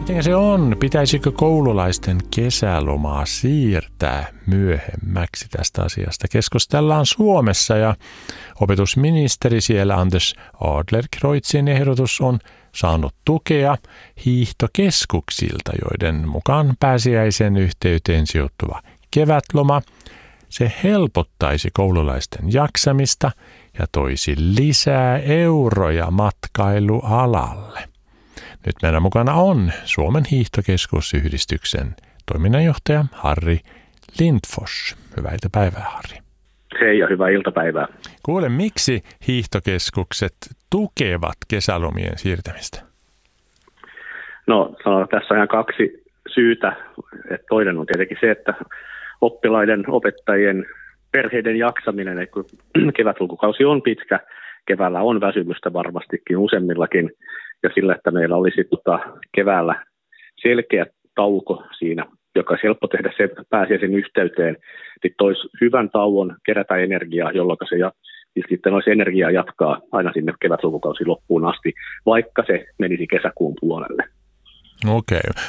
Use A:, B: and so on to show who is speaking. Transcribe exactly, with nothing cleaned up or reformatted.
A: Miten se on? Pitäisikö koululaisten kesälomaa siirtää myöhemmäksi? Tästä asiasta keskustellaan Suomessa ja opetusministeri siellä Anders Adlercreutzin ehdotus on saanut tukea hiihtokeskuksilta, joiden mukaan pääsiäisen yhteyteen sijoittuva kevätloma se helpottaisi koululaisten jaksamista ja toisi lisää euroja matkailualalle. Nyt meidän mukana on Suomen hiihtokeskusyhdistyksen toiminnanjohtaja Harri Lindfors. Hyvää iltapäivää, Harri.
B: Hei ja hyvää iltapäivää.
A: Kuule, miksi hiihtokeskukset tukevat kesälomien siirtämistä?
B: No, tässä on ihan kaksi syytä. Et toinen on tietenkin se, että oppilaiden, opettajien, perheiden jaksaminen, kun kevätlukukausi on pitkä, keväällä on väsymystä varmastikin useammillakin, ja sillä, että meillä olisi tota, keväällä selkeä tauko siinä, joka olisi helppo tehdä sen pääsiäisen yhteyteen, niin toisi hyvän tauon, kerätä energiaa, jolloin se ja, sitten olisi energiaa jatkaa aina sinne kevätlukukausi loppuun asti, vaikka se menisi kesäkuun puolelle.
A: Okei.